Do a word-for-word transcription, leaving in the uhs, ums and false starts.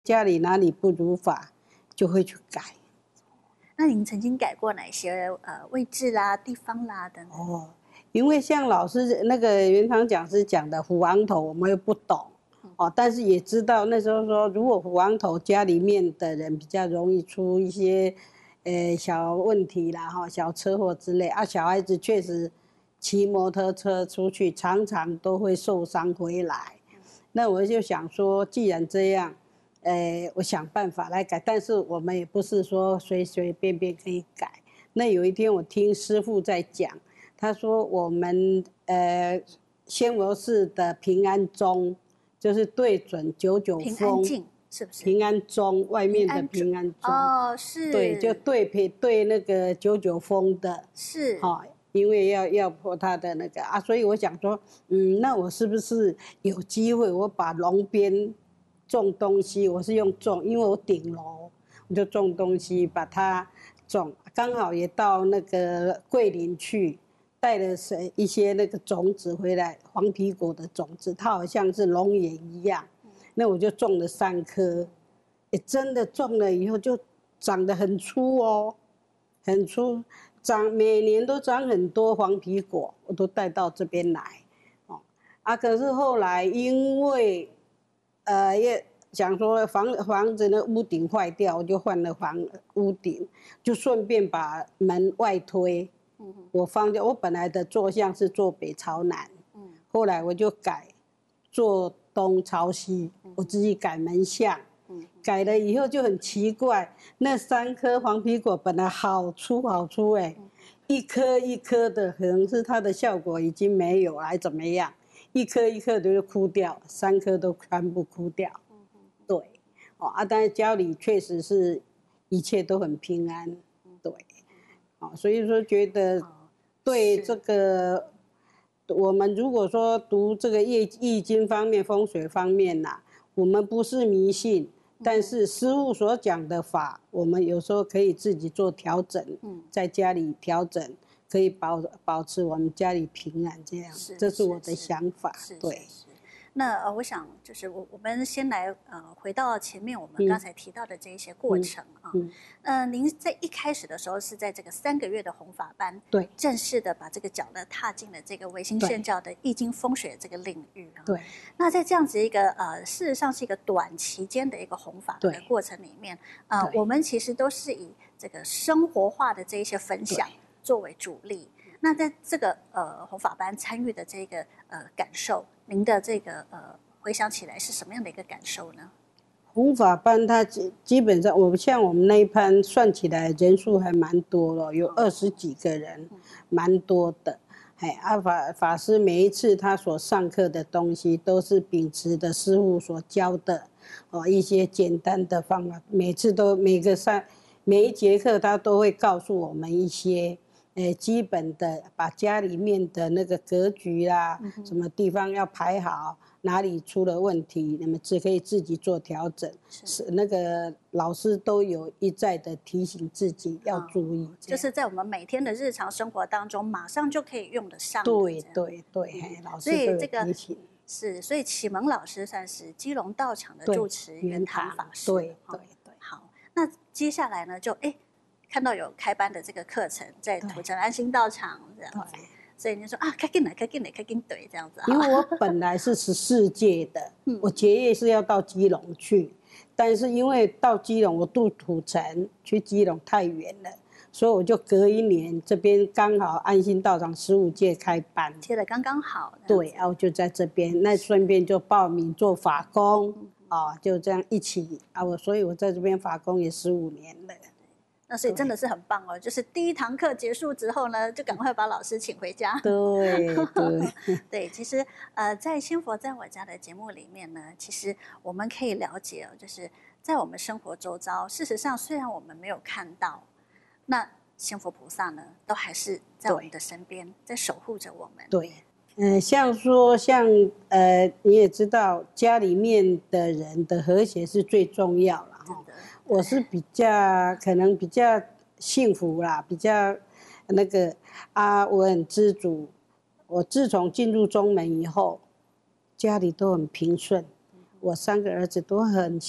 家里哪里不如法，就会去改。 那您曾经改过哪些呃位置啦、地方啦等等？ 哦，因为像老师那个元堂讲师讲的虎王头，我们又不懂。哦，但是也知道那时候说，如果虎王头家里面的人比较容易出一些，呃小问题啦，哈，小车祸之类啊，小孩子确实骑摩托车出去，常常都会受伤回来。那我就想说，既然这样，呃，我想办法来改，但是我们也不是说随随便便可以改。那有一天我听师父在讲，他说我们呃仙佛寺的平安钟。就是对准九九峰， 平安镜是不是？ 平安钟外面的平安钟哦，是。 对，就对配对那个九九峰的， 是。 好、哦，因为要要破它的那个啊，所以我想说，嗯，那我是不是有机会，我把龙边种东西，我是用种，因为我顶楼，我就种东西，把它种，刚好也到那个桂林去。带了一些那个种子回来，黄皮果的种子，它好像是龙眼一样。那我就种了三颗，也真的种了以后就长得很粗哦，很粗，长每年都长很多黄皮果，我都带到这边来。哦，啊，可是后来因为，呃，也想说房房子的屋顶坏掉，我就换了房屋顶，就顺便把门外推。我放掉，我本来的坐向是坐北朝南，嗯，后来我就改坐东朝西，嗯、我自己改门向，嗯，改了以后就很奇怪，那三颗黄皮果本来好粗好粗哎、欸，嗯、一颗一颗的，可能是它的效果已经没有还怎么样，一颗一颗的就枯掉，三颗都全部枯掉，嗯、对，哦啊，但是家里确实是一切都很平安，对。哦，所以说觉得对这个，我们如果说读这个易易经方面、风水方面呐、啊，我们不是迷信，但是师父所讲的法，我们有时候可以自己做调整，在家里调整，可以保保持我们家里平安，这样，这是我的想法，对。 那呃，我想就是我我们先来呃回到前面我们刚才提到的这一些过程啊，嗯，呃，您在一开始的时候是在这个三个月的弘法班， 对， 正式的把这个脚呢踏进了这个唯心宣教的易经风水这个领域啊， 对。 那在这样子一个呃，事实上是一个短期间的一个弘法的过程里面，呃，我们其实都是以这个生活化的这一些分享作为主力。那在这个呃弘法班参与的这个呃感受，您的这个呃回想起来是什么样的一个感受呢？ 弘法班它基基本上，我像我们那一班算起来人数还蛮多了，有二十几个人，蛮多的。哎，啊法法师每一次他所上课的东西，都是秉持的师父所教的哦一些简单的方法，每次都每个上每一节课他都会告诉我们一些。呃，基本的把家里面的那个格局啦，嗯、什么地方要排好，哪里出了问题，你们只可以自己做调整。是那个老师都有一再的提醒自己要注意、哦， 就是在我们每天的日常生活当中，马上就可以用得上。 对对对，嗯、老师都有提醒。 是，所以启蒙老师算是基隆道场的住持圆堂法师。 对对对。 好，那接下来呢，就哎。看到有开班的这个课程，在土城安心道场这样子，所以你说啊，开进来，开进来，开进对这样子。 因为我本来是十四届的，嗯、我结业是要到基隆去，但是因为到基隆我渡土城去基隆太远了，所以我就隔一年这边刚好安心道场十五届开班， 贴的刚刚好。 对，然后就在这边，那顺便就报名做法工，啊、哦，就这样一起啊，我所以我在这边法工也十五年了。 那所以真的是很棒哦，就是第一堂课结束之后呢，就赶快把老师请回家。 对对对，其实呃，在仙佛在我家的节目里面呢，其实我们可以了解哦，就是在我们生活周遭，事实上虽然我们没有看到，那仙佛菩萨呢，都还是在我们的身边，在守护着我们。 对，嗯、呃，像说像呃，你也知道，家里面的人的和谐是最重要了哈。我是比较可能比较幸福啦，比较那个啊，我很知足。我自从进入中门以后，家里都很平顺，我三个儿子都很